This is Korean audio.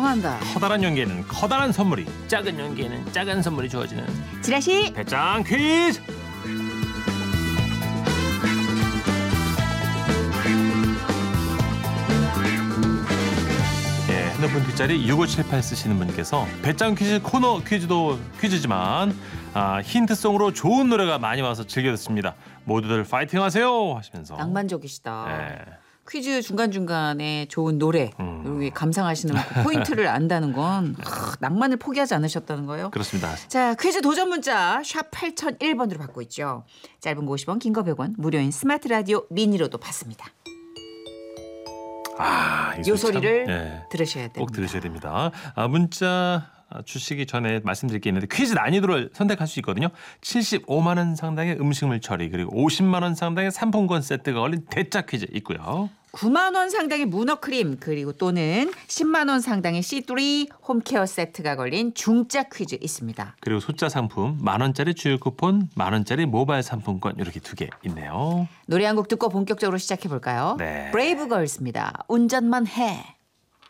정한다. 커다란 용기에는 커다란 선물이, 작은 용기에는 작은 선물이 주어지는 지라시 배짱 퀴즈. 핸드폰 뒷자리 6578 쓰시는 분께서 배짱 퀴즈 코너 퀴즈도 퀴즈지만 힌트송으로 좋은 노래가 많이 와서 즐겨 듣습니다. 모두들 파이팅 하세요 하시면서 낭만적이시다. 네. 퀴즈 중간중간에 좋은 노래 이렇게 감상하시는 그 포인트를 안다는 건 낭만을 포기하지 않으셨다는 거예요. 그렇습니다. 자, 퀴즈 도전 문자 샵 8001번으로 받고 있죠. 짧은 거 50원, 긴 거 100원, 무료인 스마트 라디오 미니로도 받습니다. 이 소리를 들으셔야 됩니다. 꼭 들으셔야 됩니다. 문자 주시기 전에 말씀드릴 게 있는데 퀴즈 난이도를 선택할 수 있거든요. 75만 원 상당의 음식물 처리 그리고 50만 원 상당의 상품권 세트가 걸린 대짜 퀴즈 있고요. 9만 원 상당의 문어크림 그리고 또는 10만 원 상당의 C3 홈케어 세트가 걸린 중짜 퀴즈 있습니다. 그리고 소짜 상품 10,000원짜리 주유 쿠폰 10,000원짜리 모바일 상품권 이렇게 2개 있네요. 노래 한 곡 듣고 본격적으로 시작해 볼까요? 네. 브레이브걸스입니다. 운전만 해.